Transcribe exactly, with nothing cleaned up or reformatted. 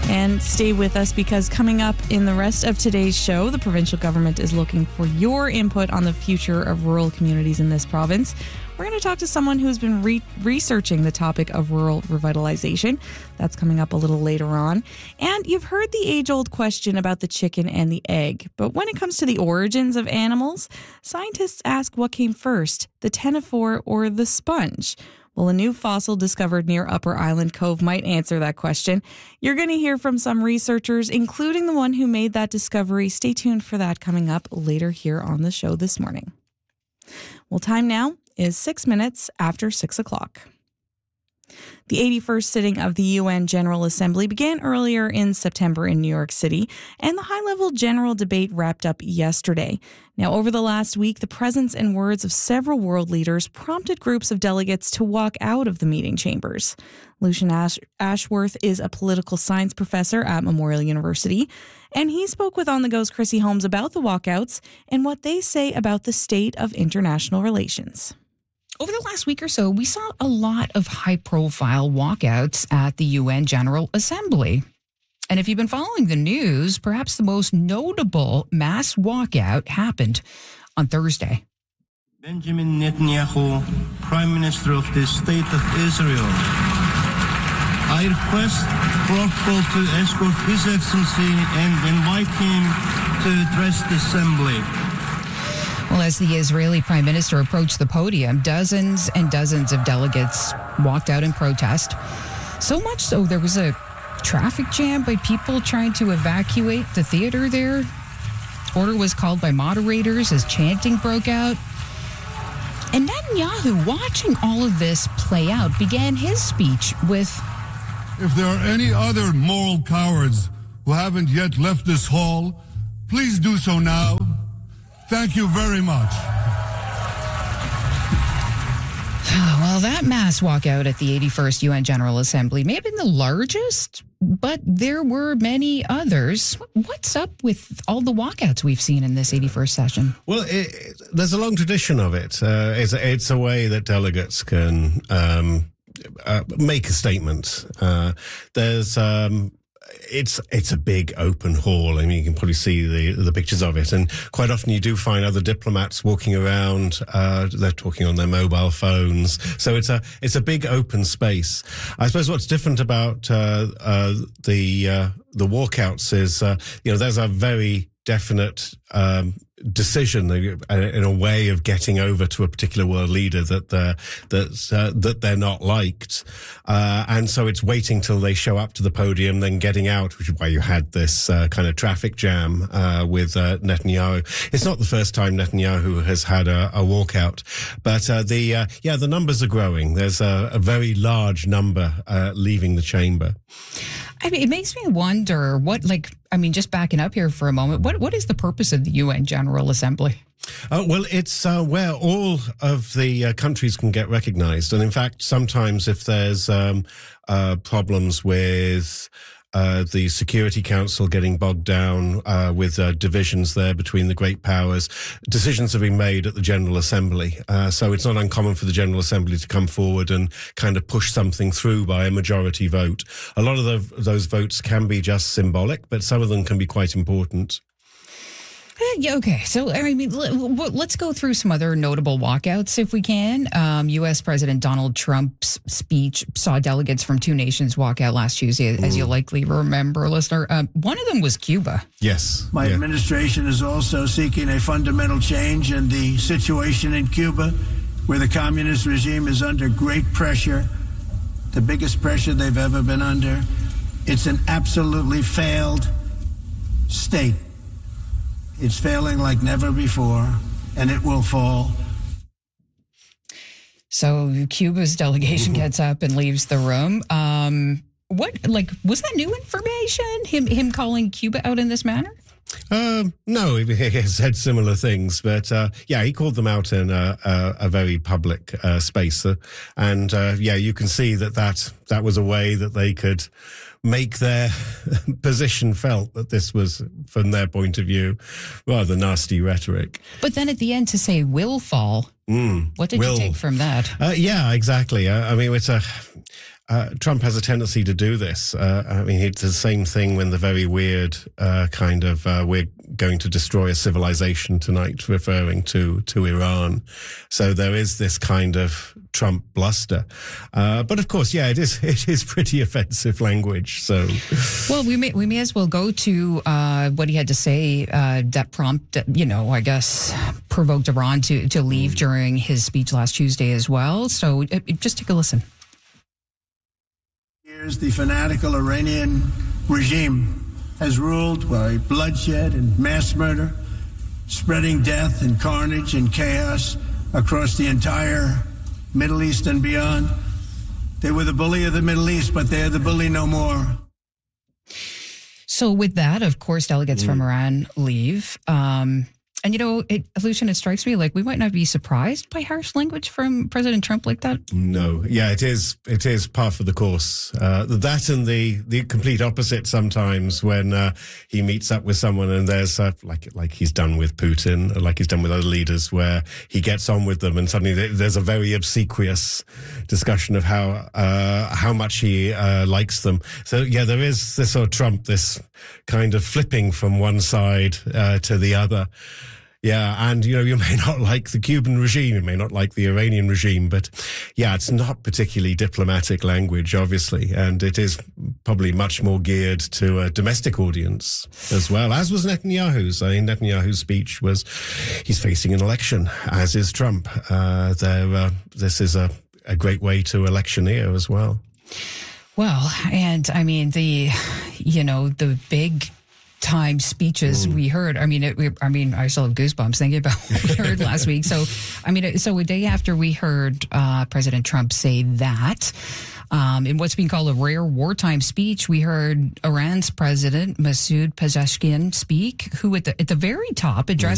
And stay with us because coming up in the rest of today's show, the provincial government is looking for your input on the future of rural communities in this province. We're going to talk to someone who's been re- researching the topic of rural revitalization. That's coming up a little later on. And you've heard the age-old question about the chicken and the egg. But when it comes to the origins of animals, scientists ask what came first, the ctenophore or the sponge? Well, a new fossil discovered near Upper Island Cove might answer that question. You're going to hear from some researchers, including the one who made that discovery. Stay tuned for that coming up later here on the show this morning. Well, time now is six minutes after six o'clock. The eighty-first sitting of the U N General Assembly began earlier in September in New York City, and the high-level general debate wrapped up yesterday. Now, over the last week, the presence and words of several world leaders prompted groups of delegates to walk out of the meeting chambers. Lucian Ash- Ashworth is a political science professor at Memorial University, and he spoke with On the Go's Chrissy Holmes about the walkouts and what they say about the state of international relations. Over the last week or so, we saw a lot of high-profile walkouts at the U N General Assembly. And if you've been following the news, perhaps the most notable mass walkout happened on Thursday. Benjamin Netanyahu, Prime Minister of the State of Israel. I request protocol to escort His Excellency and invite him to address the Assembly. Well, as the Israeli Prime Minister approached the podium, dozens and dozens of delegates walked out in protest. So much so, there was a traffic jam by people trying to evacuate the theater there. Order was called by moderators as chanting broke out. And Netanyahu, watching all of this play out, began his speech with, "If there are any other moral cowards who haven't yet left this hall, please do so now. Thank you very much." Well, that mass walkout at the eighty-first U N General Assembly may have been the largest, but there were many others. What's up with all the walkouts we've seen in this eighty-first session? Well, it, there's a long tradition of it. Uh, it's, it's a way that delegates can um, uh, make a statement. Uh, there's... Um, It's it's a big open hall. I mean, you can probably see the the pictures of it. And quite often you do find other diplomats walking around. Uh, they're talking on their mobile phones. So it's a it's a big open space. I suppose what's different about uh, uh, the uh, the walkouts is, uh, you know, there's a very definite um, decision in a way of getting over to a particular world leader that they're, that, uh, that they're not liked. Uh, and so it's waiting till they show up to the podium, then getting out, which is why you had this uh, kind of traffic jam uh, with uh, Netanyahu. It's not the first time Netanyahu has had a, a walkout, but uh, the uh, yeah, the numbers are growing. There's a, a very large number uh, leaving the chamber. I mean, it makes me wonder what, like, I mean, just backing up here for a moment, what what is the purpose of the U N General Assembly? Uh, well, it's uh, where all of the uh, countries can get recognized. And in fact, sometimes if there's um, uh, problems with uh, the Security Council getting bogged down uh, with uh, divisions there between the great powers, decisions have been made at the General Assembly. Uh, so it's not uncommon for the General Assembly to come forward and kind of push something through by a majority vote. A lot of the, those votes can be just symbolic, but some of them can be quite important. Yeah, okay, so I mean, let's go through some other notable walkouts if we can. Um, U S President Donald Trump's speech saw delegates from two nations walk out last Tuesday, as you'll likely remember, listener. Um, one of them was Cuba. Yes. My yeah. administration is also seeking a fundamental change in the situation in Cuba, where the communist regime is under great pressure, the biggest pressure they've ever been under. It's an absolutely failed state. It's failing like never before, and it will fall. So Cuba's delegation gets up and leaves the room. Um, what, like, was that new information? Him, him calling Cuba out in this manner? Um, no, he has said similar things, but uh, yeah, he called them out in a, a, a very public uh, space, uh, and uh, yeah, you can see that, that that was a way that they could make their position felt, that this was, from their point of view, rather nasty rhetoric. But then at the end to say will fall, mm, what did will. you take from that? Uh, yeah, exactly. I, I mean, it's a... uh, Trump has a tendency to do this. Uh, I mean, it's the same thing when the very weird uh, kind of uh, we're going to destroy a civilization tonight, referring to to Iran. So there is this kind of Trump bluster. Uh, but of course, yeah, it is it is pretty offensive language. So, well, we may we may as well go to uh, what he had to say uh, that prompt, you know, I guess provoked Iran to to leave during his speech last Tuesday as well. So uh, just take a listen. Here's the fanatical Iranian regime has ruled by bloodshed and mass murder, spreading death and carnage and chaos across the entire Middle East and beyond. They were the bully of the Middle East, but they're the bully no more. So with that, of course, delegates mm. from Iran leave. Um, and, you know, it, Lucian, it strikes me like we might not be surprised by harsh language from President Trump like that. No. Yeah, it is. It is par for the course. Uh, that and the, the complete opposite sometimes when uh, he meets up with someone and there's uh, like like he's done with Putin, like he's done with other leaders, where he gets on with them and suddenly there's a very obsequious discussion of how uh, how much he uh, likes them. So, yeah, there is this sort of Trump, this kind of flipping from one side uh, to the other. Yeah, and, you know, you may not like the Cuban regime, you may not like the Iranian regime, but, yeah, it's not particularly diplomatic language, obviously, and it is probably much more geared to a domestic audience as well, as was Netanyahu's. I mean, Netanyahu's speech was, he's facing an election, as is Trump. Uh, there, uh, this is a, a great way to electioneer as well. Well, and, I mean, the, you know, the big time speeches mm. we heard. I mean, it, we, I mean, I still have goosebumps thinking about what we heard last week. So, I mean, so a day after we heard uh, President Trump say that, um, in what's being called a rare wartime speech, we heard Iran's president, Masoud Pezeshkian, speak, who at the at the very top addressed